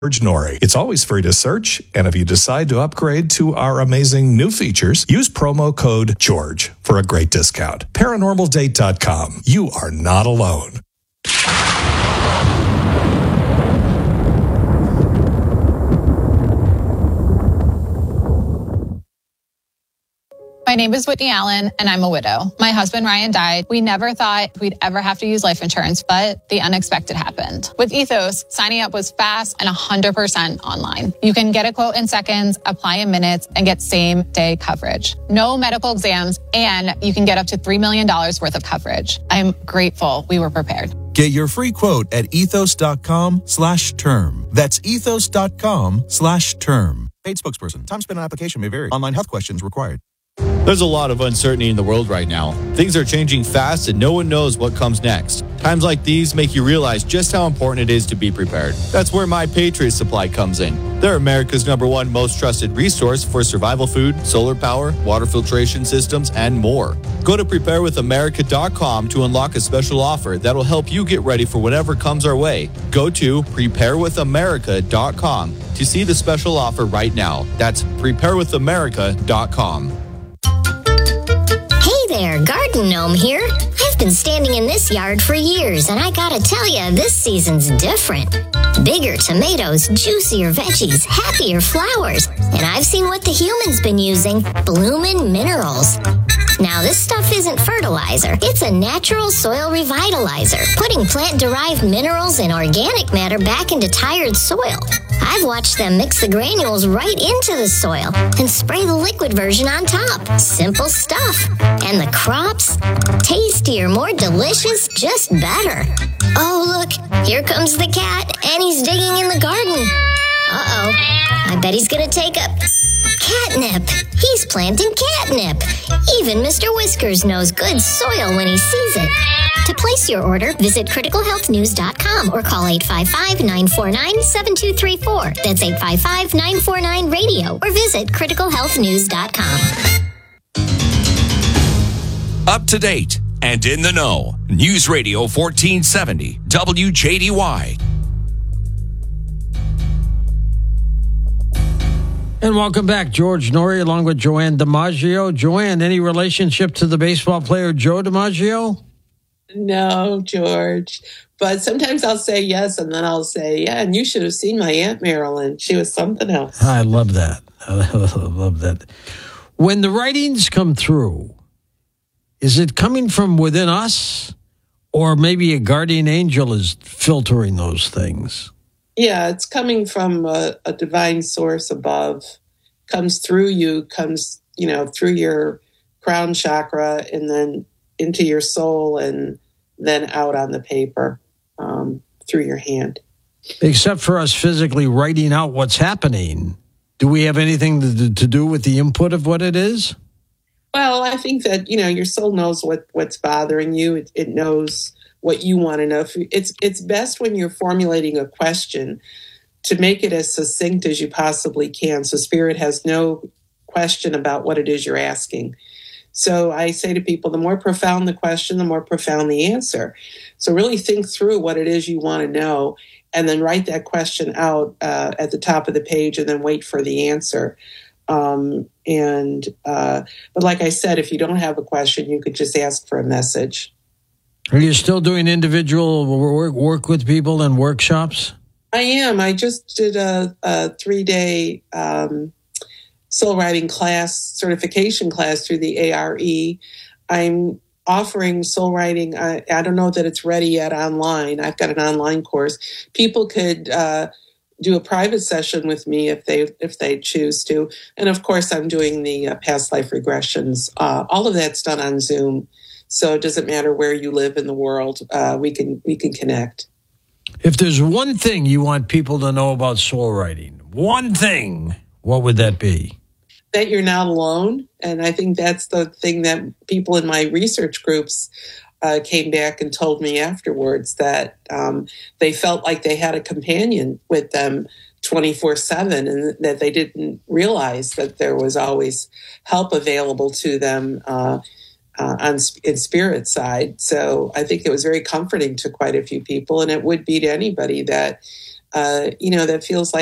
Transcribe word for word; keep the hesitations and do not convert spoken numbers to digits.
George Norrie. It's always free to search, and if you decide to upgrade to our amazing new features, use promo code GEORGE for a great discount. paranormal date dot com. You are not alone. My name is Whitney Allen, and I'm a widow. My husband, Ryan, died. We never thought we'd ever have to use life insurance, but the unexpected happened. With Ethos, signing up was fast and one hundred percent online. You can get a quote in seconds, apply in minutes, and get same-day coverage. No medical exams, and you can get up to three million dollars worth of coverage. I'm grateful we were prepared. Get your free quote at ethos.com slash term. That's ethos.com slash term. Paid spokesperson. Time spent on application may vary. Online health questions required. There's a lot of uncertainty in the world right now. Things are changing fast and no one knows what comes next. Times like these make you realize just how important it is to be prepared. That's where My Patriot Supply comes in. They're America's number one most trusted resource for survival food, solar power, water filtration systems, and more. Go to prepare with america dot com to unlock a special offer that'll help you get ready for whatever comes our way. Go to prepare with america dot com to see the special offer right now. That's prepare with america dot com. Hey there, Garden Gnome here. I've been standing in this yard for years, and I gotta tell you, this season's different. Bigger tomatoes, juicier veggies, happier flowers. And I've seen what the humans been using, Bloomin' Minerals. Now, this stuff isn't fertilizer. It's a natural soil revitalizer, putting plant-derived minerals and organic matter back into tired soil. I've watched them mix the granules right into the soil and spray the liquid version on top. Simple stuff. And the crops? Tastier, more delicious, just better. Oh, look, here comes the cat, and he's digging in the garden. Uh-oh, I bet he's gonna take a catnip. He's planting catnip. Even Mister Whiskers knows good soil when he sees it. To place your order, visit critical health news dot com or call eight five five, nine four nine, seven two three four. That's eight five five, nine four nine, radio or visit critical health news dot com. Up to date and in the know. News Radio fourteen seventy, W J D Y. And welcome back, George Norrie, along with Joanne DiMaggio. Joanne, any relationship to the baseball player Joe DiMaggio? No, George. But sometimes I'll say yes, and then I'll say, yeah, and you should have seen my Aunt Marilyn. She was something else. I love that. I love that. When the writings come through, is it coming from within us, or maybe a guardian angel is filtering those things? Yeah, it's coming from a, a divine source above, comes through you, comes, you know, through your crown chakra and then into your soul and then out on the paper um, through your hand. Except for us physically writing out what's happening, do we have anything to, to do with the input of what it is? Well, I think that, you know, your soul knows what, what's bothering you. It, it knows what you want to know. It's it's best when you're formulating a question to make it as succinct as you possibly can, so Spirit has no question about what it is you're asking. So I say to people, the more profound the question, the more profound the answer. So really think through what it is you want to know, and then write that question out uh, at the top of the page, and then wait for the answer. Um, and uh, but like I said, if you don't have a question, you could just ask for a message. Are you still doing individual work, work with people and workshops? I am. I just did a, a three-day um, soul writing class, certification class through the A R E. I'm offering soul writing. I, I don't know that it's ready yet online. I've got an online course. People could uh, do a private session with me if they if they choose to. And of course, I'm doing the uh, past life regressions. Uh, all of that's done on Zoom. So it doesn't matter where you live in the world. Uh, we can we can connect. If there's one thing you want people to know about soul writing, one thing, what would that be? That you're not alone. And I think that's the thing that people in my research groups uh, came back and told me afterwards, that um, they felt like they had a companion with them twenty-four seven, and that they didn't realize that there was always help available to them uh Uh, on in spirit side. So I think it was very comforting to quite a few people, and it would be to anybody that uh, you know, that feels like